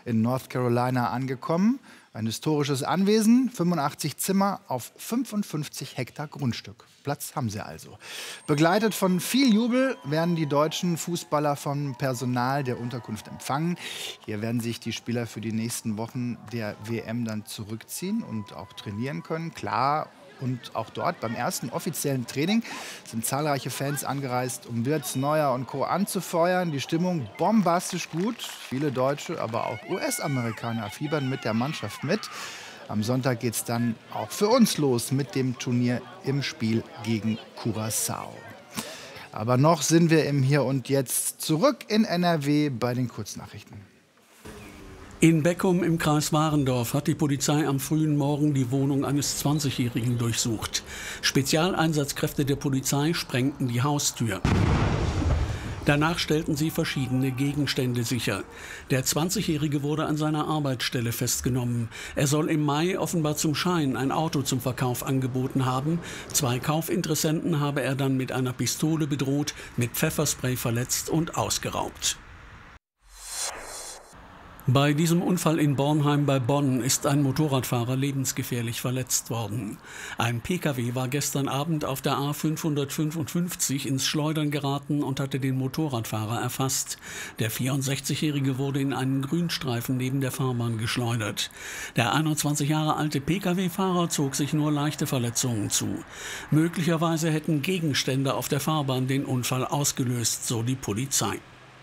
in North Carolina angekommen. Ein historisches Anwesen, 85 Zimmer auf 55 Hektar Grundstück. Platz haben sie also. Begleitet von viel Jubel werden die deutschen Fußballer vom Personal der Unterkunft empfangen. Hier werden sich die Spieler für die nächsten Wochen der WM dann zurückziehen und auch trainieren können. Klar. Und auch dort beim ersten offiziellen Training sind zahlreiche Fans angereist, um Wirtz, Neuer und Co. anzufeuern. Die Stimmung bombastisch gut. Viele Deutsche, aber auch US-Amerikaner fiebern mit der Mannschaft mit. Am Sonntag geht es dann auch für uns los mit dem Turnier im Spiel gegen Curaçao. Aber noch sind wir im Hier und Jetzt zurück in NRW bei den Kurznachrichten. In Beckum im Kreis Warendorf hat die Polizei am frühen Morgen die Wohnung eines 20-Jährigen durchsucht. Spezialeinsatzkräfte der Polizei sprengten die Haustür. Danach stellten sie verschiedene Gegenstände sicher. Der 20-Jährige wurde an seiner Arbeitsstelle festgenommen. Er soll im Mai offenbar zum Schein ein Auto zum Verkauf angeboten haben. 2 Kaufinteressenten habe er dann mit einer Pistole bedroht, mit Pfefferspray verletzt und ausgeraubt. Bei diesem Unfall in Bornheim bei Bonn ist ein Motorradfahrer lebensgefährlich verletzt worden. Ein Pkw war gestern Abend auf der A555 ins Schleudern geraten und hatte den Motorradfahrer erfasst. Der 64-Jährige wurde in einen Grünstreifen neben der Fahrbahn geschleudert. Der 21 Jahre alte Pkw-Fahrer zog sich nur leichte Verletzungen zu. Möglicherweise hätten Gegenstände auf der Fahrbahn den Unfall ausgelöst, so die Polizei.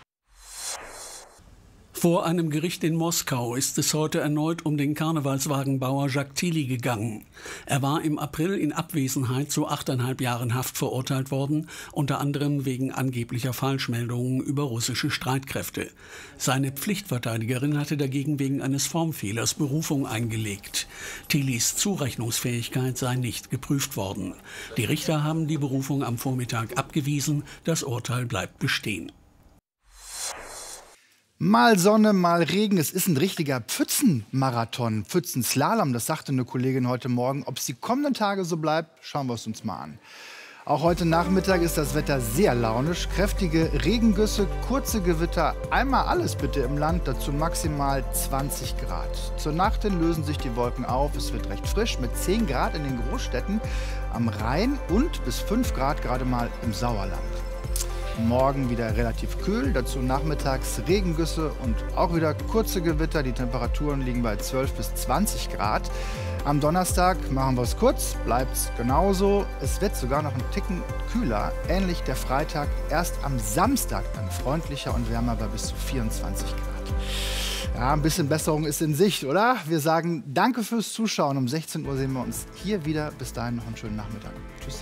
Vor einem Gericht in Moskau ist es heute erneut um den Karnevalswagenbauer Jacques Tilly gegangen. Er war im April in Abwesenheit zu 8,5 Jahren Haft verurteilt worden, unter anderem wegen angeblicher Falschmeldungen über russische Streitkräfte. Seine Pflichtverteidigerin hatte dagegen wegen eines Formfehlers Berufung eingelegt. Tillys Zurechnungsfähigkeit sei nicht geprüft worden. Die Richter haben die Berufung am Vormittag abgewiesen. Das Urteil bleibt bestehen. Mal Sonne, mal Regen. Es ist ein richtiger Pfützenmarathon, Pfützenslalom. Das sagte eine Kollegin heute Morgen. Ob es die kommenden Tage so bleibt, schauen wir es uns mal an. Auch heute Nachmittag ist das Wetter sehr launisch. Kräftige Regengüsse, kurze Gewitter, einmal alles bitte im Land, dazu maximal 20 Grad. Zur Nacht hin lösen sich die Wolken auf. Es wird recht frisch mit 10 Grad in den Großstädten am Rhein und bis 5 Grad gerade mal im Sauerland. Morgen wieder relativ kühl, dazu nachmittags Regengüsse und auch wieder kurze Gewitter. Die Temperaturen liegen bei 12 bis 20 Grad. Am Donnerstag machen wir es kurz, bleibt es genauso. Es wird sogar noch ein Ticken kühler, ähnlich der Freitag. Erst am Samstag dann freundlicher und wärmer bei bis zu 24 Grad. Ja, ein bisschen Besserung ist in Sicht, oder? Wir sagen danke fürs Zuschauen. Um 16 Uhr sehen wir uns hier wieder. Bis dahin noch einen schönen Nachmittag. Tschüss.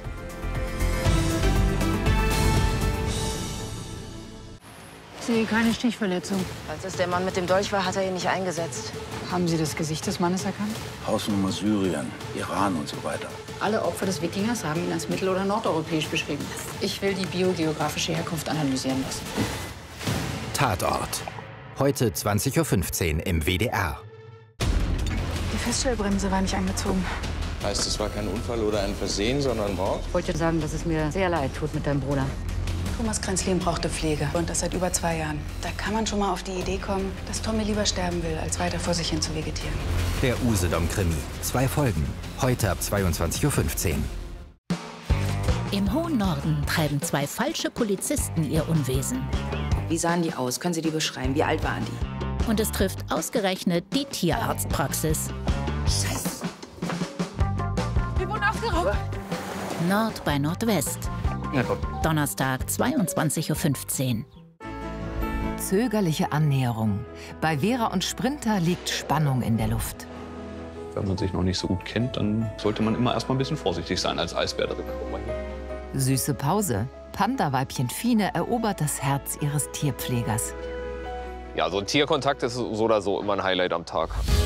Ich sehe keine Stichverletzung. Als es der Mann mit dem Dolch war, hat er ihn nicht eingesetzt. Haben Sie das Gesicht des Mannes erkannt? Hausnummer Syrien, Iran und so weiter. Alle Opfer des Wikingers haben ihn als mittel- oder nordeuropäisch beschrieben. Ich will die biogeografische Herkunft analysieren lassen. Tatort. Heute 20:15 Uhr im WDR. Die Feststellbremse war nicht angezogen. Heißt, es war kein Unfall oder ein Versehen, sondern Mord? Ich wollte sagen, dass es mir sehr leid tut mit deinem Bruder. Thomas Kränzlin brauchte Pflege und das seit über 2 Jahren. Da kann man schon mal auf die Idee kommen, dass Tommy lieber sterben will, als weiter vor sich hin zu vegetieren. Der Usedom-Krimi. 2 Folgen. Heute ab 22:15 Uhr. Im hohen Norden treiben 2 falsche Polizisten ihr Unwesen. Wie sahen die aus? Können Sie die beschreiben? Wie alt waren die? Und es trifft ausgerechnet die Tierarztpraxis. Scheiße. Wir wurden aufgeraubt. Nord bei Nordwest. Donnerstag, 22:15 Uhr. Zögerliche Annäherung. Bei Vera und Sprinter liegt Spannung in der Luft. Wenn man sich noch nicht so gut kennt, dann sollte man immer erstmal ein bisschen vorsichtig sein als Eisbär. Süße Pause. Panda-Weibchen Fine erobert das Herz ihres Tierpflegers. Ja, so ein Tierkontakt ist so oder so immer ein Highlight am Tag.